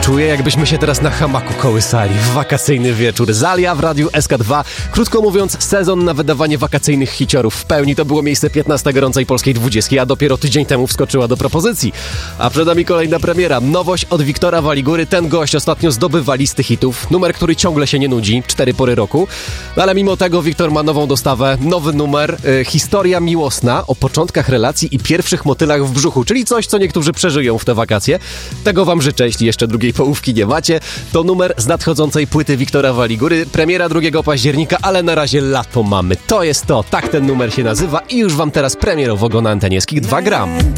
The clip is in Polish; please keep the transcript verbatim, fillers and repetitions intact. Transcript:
Czuję, jakbyśmy się teraz na hamaku kołysali w wakacyjny wieczór. Zalia w Radiu S K dwa. Krótko mówiąc, sezon na wydawanie wakacyjnych hiciorów w pełni. To było miejsce piętnaste gorącej polskiej dwudziestki, a dopiero tydzień temu wskoczyła do propozycji. A przed nami kolejna premiera. Nowość od Wiktora Waligury. Ten gość ostatnio zdobywa listy hitów. Numer, który ciągle się nie nudzi. Cztery pory roku. No ale mimo tego Wiktor ma nową dostawę. Nowy numer. Yy, historia miłosna o początkach relacji i pierwszych motylach w brzuchu. Czyli coś, co niektórzy przeżyją w te wakacje. Tego wam życzę, jeśli jeszcze drugiej połówki nie macie. To numer z nadchodzącej płyty Wiktora Waligury. Premiera drugiego października, ale na razie lato mamy. To jest to. Tak ten numer się nazywa i już wam teraz premierowo go na antenie S K dwa gram.